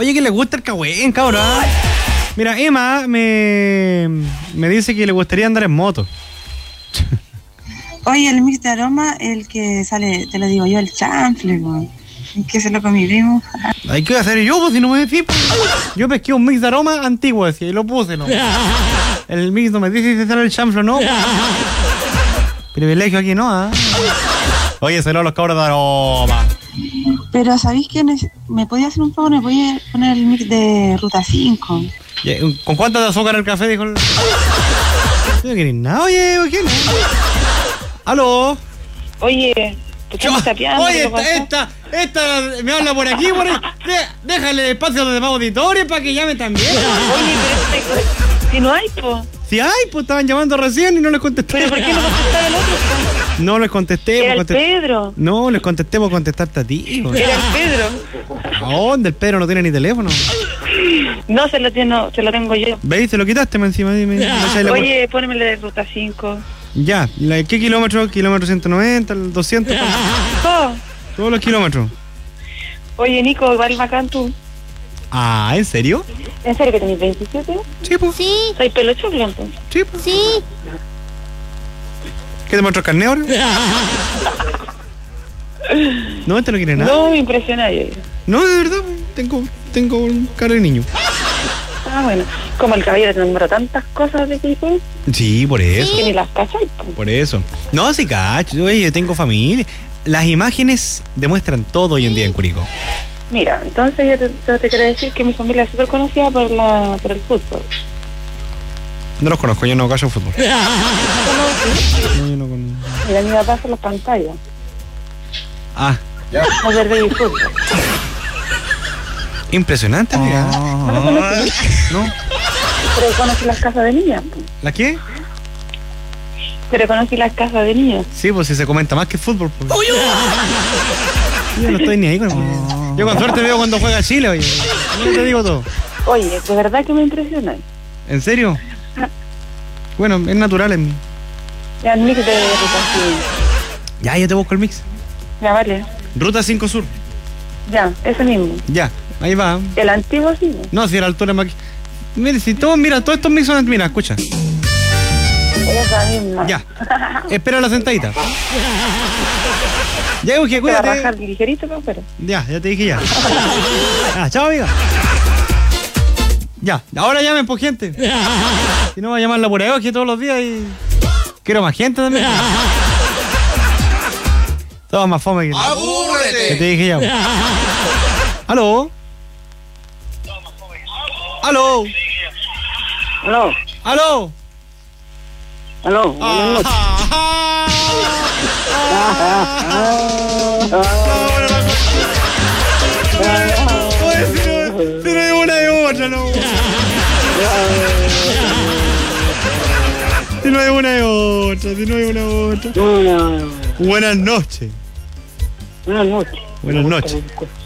Oye, que le gusta el cagüén, cabrón. Mira, Emma me dice que le gustaría andar en moto. Oye, el mix de aroma, el que sale, te lo digo yo, el chanfle, weón. Que se lo comí, primo. Ay, ¿qué voy a hacer yo? Pues si no me decís. Yo pesqué un mix de aroma antiguo, decía, y lo puse, ¿no? El mix no me dice si sale el chanfle o no. Privilegio aquí, ¿no? Oye, se lo los cabros de aroma. Pero, ¿sabéis qué? ¿Me podía hacer un favor? ¿Me podía poner el mix de Ruta 5? ¿Con cuánto de azúcar el café? Dijo el... No querés nada, oye, ¿quién? ¿Aló? Oye, ¿tú estás tapeando? Oye, esta me habla por aquí, por ahí. Déjale espacio de auditorio para que llame también. Oye, pero si no hay, po. Si hay, pues estaban llamando recién y no les contesté. ¿Pero por qué no contestaron el otro? No les contesté. Era el Pedro. No, les contesté por contestarte a ti. Era el Pedro. ¿A dónde? El Pedro no tiene ni teléfono. No, se lo tengo yo. ¿Veis? Se lo quitaste más encima. Dime. Oye, pónemele de Ruta 5. Ya, ¿qué kilómetro? ¿Kilómetro 190, el 200? Todos los kilómetros. Oye, Nico, igual bacán tú. Ah, ¿en serio? ¿En serio que tenés 27? Sí, pues. Sí. ¿Soy pelo chulo entonces? Sí, pues. Sí. ¿Qué te muestro el carnet ahora? No, este no quiere nada. No, me impresiona yo. No, de verdad, tengo un cara de niño. Ah, bueno. Como el caballero te nombró tantas cosas de Curicó. Sí, por eso. Que ni las cachai. Por eso. No, sí, cacho. Oye, yo tengo familia. Las imágenes demuestran todo hoy en día en Curicó. Mira, entonces yo te quiero decir que mi familia es súper conocida por el fútbol. No los conozco, yo no cacho fútbol. No, yo no conozco. Mira, mi papá hace las pantallas. Ah. No verde y fútbol. Impresionante, amiga. ¿No lo conoces? ¿No? Pero conocí las casas de niñas. ¿La qué? Pero conocí las casas de niños. Sí, pues si se comenta más que fútbol. Pues. Yo no estoy ni ahí con el... Yo con suerte veo cuando juega Chile, oye. Yo te digo todo. Oye, de verdad que me impresiona. ¿En serio? Bueno, es natural en mí. Ya, el mix de Ruta 5. Ya, yo te busco el mix. Ya, vale. Ruta 5 Sur. Ya, ese mismo. Ya, ahí va. El antiguo sí. No, si era altura más... Mire, si todos, mira, todos estos mix son... Mira, escucha. Esa misma. Ya. Espera la sentadita. Ya, Euge, Te va a cuídate. bajar ligerito, pero. Ya te dije ya. Ah, chao, amiga. Ya, ahora llamen por gente. Si no va a llamarla por Euge todos los días y... Quiero más gente también. Todo más fome que... ¡Abúrrete! Que te dije ya. ¿Aló? ¿Aló? Aló, ¿Aló? aló, buenas noches. Si no hay una y otra, no. Si no hay una y otra, si no hay una y otra. Buenas noches. Buenas noches. Buenas noches.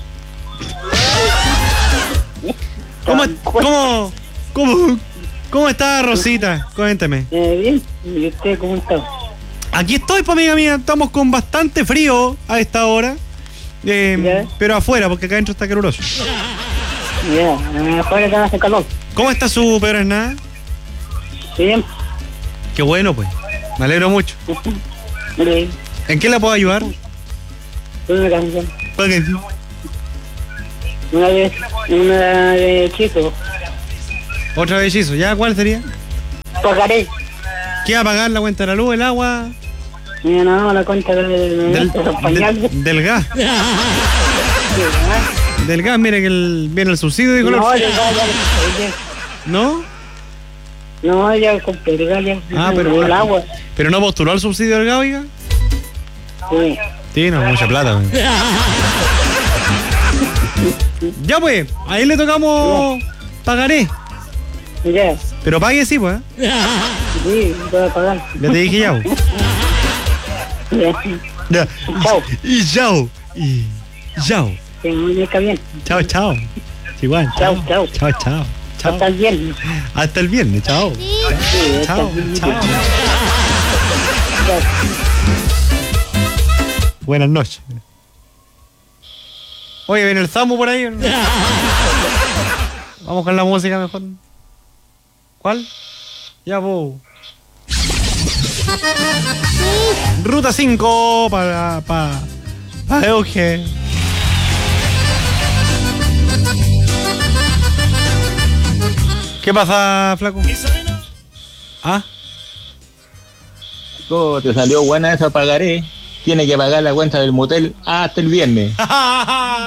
¿Cómo está Rosita? Cuénteme. Bien, ¿y usted cómo está? Aquí estoy, pues, amiga mía. Estamos con bastante frío a esta hora. Pero afuera, porque acá adentro está caluroso. Ya, afuera ya hace calor. ¿Cómo está su Pedro Esnada? Bien. Qué bueno, pues. Me alegro mucho. Bien. ¿En qué la puedo ayudar? Una canción. ¿Cuál es? Una de Chico. Otra vez hizo. ¿Ya cuál sería? Pagaré. ¿Qué va a pagar la cuenta de la luz, el agua? Mira, no, la cuenta del pañal. Del gas. Del gas, mire que viene el subsidio de color. No, ya. ¿No? No, ya compré el gas, ya. Ah, pero el agua. ¿Pero no postuló el subsidio del gas, oiga? Sí. Sí, no, mucha plata, güey. Ya pues, ahí le tocamos pagaré. Ya. Pero pague sí, pues. Sí, voy a pagar. Ya te dije ya, pues. Ya. Ya. Chao. Y chao. Y chao. Que me está bien. Chao, chao. Igual. Chao, chao. Chao, chao. Chao. Hasta el viernes. Hasta el viernes, chao. Sí, Chao, hasta el viernes. chao. Chao. Buenas noches. Oye, ¿viene el Samu por ahí? Vamos con la música mejor. ¿Cuál? Ya vos. Ruta 5 para Euge. ¿Qué pasa, flaco? ¿Ah? Oh, te salió buena esa, pagaré. Tiene que pagar la cuenta del motel hasta el viernes.